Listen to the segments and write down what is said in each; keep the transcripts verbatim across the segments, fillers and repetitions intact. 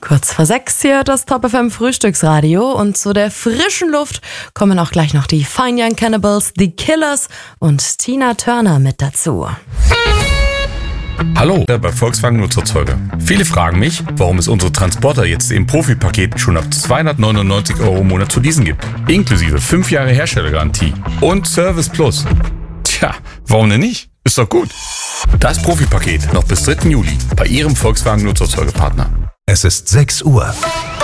Kurz vor sechs hier das Top F M Frühstücksradio und zu der frischen Luft kommen auch gleich noch die Fine Young Cannibals, The Killers und Tina Turner mit dazu. Hallo, bei Volkswagen Nutzerzeuge. Viele fragen mich, warum es unsere Transporter jetzt im Profi-Paket schon ab zweihundertneunundneunzig Euro im Monat zu leasen gibt. Inklusive fünf Jahre Herstellergarantie und Service Plus. Tja, warum denn nicht? Ist doch gut. Das Profi-Paket noch bis dritten Juli bei Ihrem Volkswagen Nutzerzeugepartner. Es ist sechs Uhr.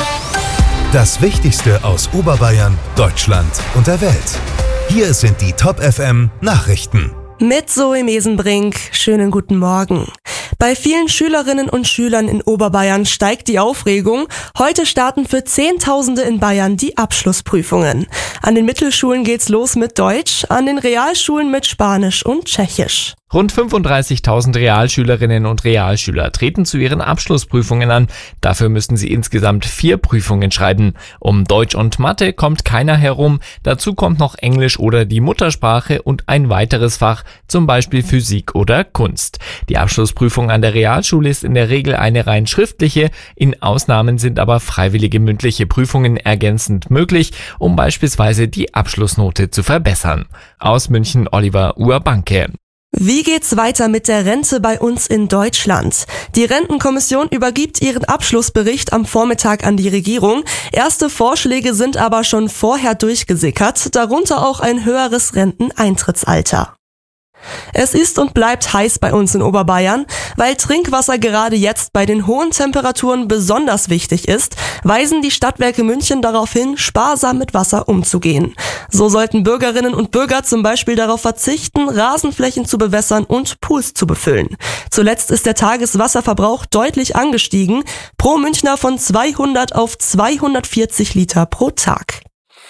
Das Wichtigste aus Oberbayern, Deutschland und der Welt. Hier sind die Top F M Nachrichten. Mit Zoe Mesenbrink, schönen guten Morgen. Bei vielen Schülerinnen und Schülern in Oberbayern steigt die Aufregung. Heute starten für Zehntausende in Bayern die Abschlussprüfungen. An den Mittelschulen geht's los mit Deutsch, an den Realschulen mit Spanisch und Tschechisch. Rund fünfunddreißigtausend Realschülerinnen und Realschüler treten zu ihren Abschlussprüfungen an. Dafür müssen sie insgesamt vier Prüfungen schreiben. Um Deutsch und Mathe kommt keiner herum. Dazu kommt noch Englisch oder die Muttersprache und ein weiteres Fach, zum Beispiel Physik oder Kunst. Die Abschlussprüfung an der Realschule ist in der Regel eine rein schriftliche. In Ausnahmen sind aber freiwillige mündliche Prüfungen ergänzend möglich, um beispielsweise die Abschlussnote zu verbessern. Aus München Oliver Urbanke. Wie geht's weiter mit der Rente bei uns in Deutschland? Die Rentenkommission übergibt ihren Abschlussbericht am Vormittag an die Regierung. Erste Vorschläge sind aber schon vorher durchgesickert, darunter auch ein höheres Renteneintrittsalter. Es ist und bleibt heiß bei uns in Oberbayern. Weil Trinkwasser gerade jetzt bei den hohen Temperaturen besonders wichtig ist, weisen die Stadtwerke München darauf hin, sparsam mit Wasser umzugehen. So sollten Bürgerinnen und Bürger zum Beispiel darauf verzichten, Rasenflächen zu bewässern und Pools zu befüllen. Zuletzt ist der Tageswasserverbrauch deutlich angestiegen, pro Münchner von zweihundert auf zweihundertvierzig Liter pro Tag.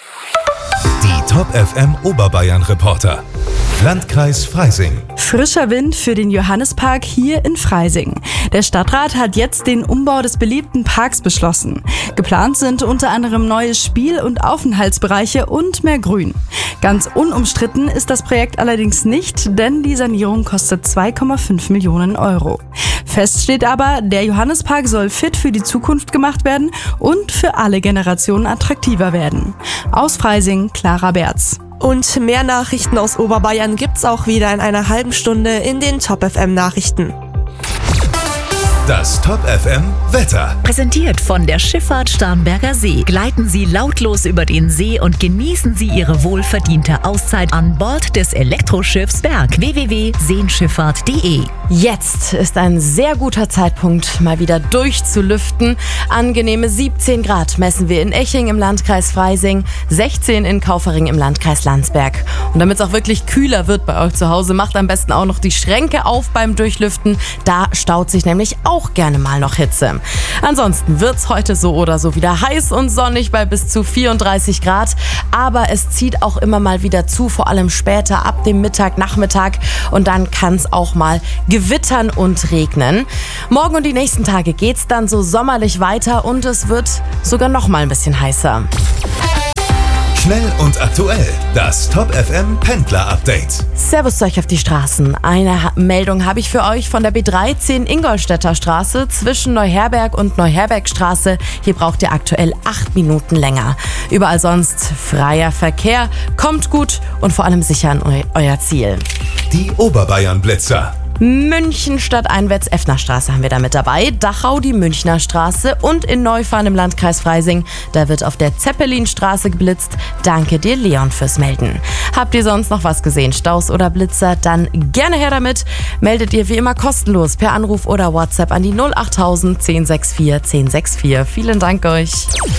Die Top F M Oberbayern Reporter. Landkreis Freising. Frischer Wind für den Johannispark hier in Freising. Der Stadtrat hat jetzt den Umbau des beliebten Parks beschlossen. Geplant sind unter anderem neue Spiel- und Aufenthaltsbereiche und mehr Grün. Ganz unumstritten ist das Projekt allerdings nicht, denn die Sanierung kostet zwei Komma fünf Millionen Euro. Fest steht aber, der Johannispark soll fit für die Zukunft gemacht werden und für alle Generationen attraktiver werden. Aus Freising, Clara Berz. Und mehr Nachrichten aus Oberbayern gibt's auch wieder in einer halben Stunde in den Top F M Nachrichten. Das Top F M Wetter. Präsentiert von der Schifffahrt Starnberger See. Gleiten Sie lautlos über den See und genießen Sie Ihre wohlverdiente Auszeit an Bord des Elektroschiffs Berg. w w w punkt seenschifffahrt punkt de. Jetzt ist ein sehr guter Zeitpunkt, mal wieder durchzulüften. Angenehme siebzehn Grad messen wir in Eching im Landkreis Freising, sechzehn in Kaufering im Landkreis Landsberg. Und damit es auch wirklich kühler wird bei euch zu Hause, macht am besten auch noch die Schränke auf beim Durchlüften. Da staut sich nämlich auch gerne mal noch Hitze. Ansonsten wird's heute so oder so wieder heiß und sonnig bei bis zu vierunddreißig Grad. Aber es zieht auch immer mal wieder zu, vor allem später ab dem Mittag, Nachmittag. Und dann kann es auch mal gewittern und regnen. Morgen und die nächsten Tage geht's dann so sommerlich weiter und es wird sogar noch mal ein bisschen heißer. Schnell und aktuell. Das Top F M Pendler Update. Servus zu euch auf die Straßen. Eine ha- Meldung habe ich für euch von der B dreizehn Ingolstädter Straße zwischen Neuherberg und Neuherbergstraße. Hier braucht ihr aktuell acht Minuten länger. Überall sonst freier Verkehr. Kommt gut und vor allem sicher an eu- euer Ziel. Die Oberbayern Blitzer. München stadteinwärts Effnerstraße haben wir da mit dabei, Dachau die Münchner Straße und in Neufahren im Landkreis Freising, da wird auf der Zeppelinstraße geblitzt. Danke dir, Leon, fürs Melden. Habt ihr sonst noch was gesehen, Staus oder Blitzer, dann gerne her damit. Meldet ihr wie immer kostenlos per Anruf oder WhatsApp an die null achttausend zehn sechs vier zehn sechs vier. Vielen Dank euch.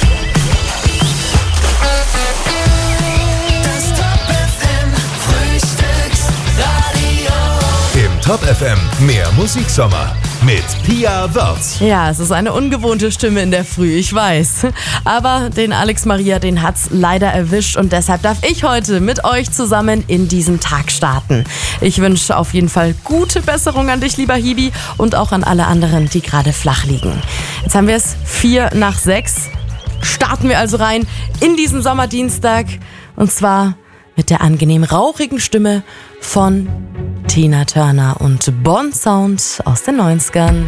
Top F M, mehr Musiksommer mit Pia Wörth. Ja, es ist eine ungewohnte Stimme in der Früh, ich weiß. Aber den Alex Maria, den hat's leider erwischt und deshalb darf ich heute mit euch zusammen in diesen Tag starten. Ich wünsche auf jeden Fall gute Besserung an dich, lieber Hibi, und auch an alle anderen, die gerade flach liegen. Jetzt haben wir es vier nach sechs. Starten wir also rein in diesen Sommerdienstag und zwar mit der angenehm rauchigen Stimme von Tina Turner und Bond Sound aus den neunzigern.